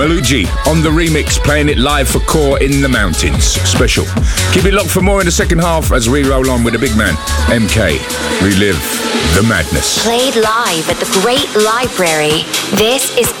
Maluji on the remix, playing it live for Core in the Mountains. Special. Keep it locked for more in the second half as we roll on with the big man, MK. Relive the madness. Played live at the Great Library. This is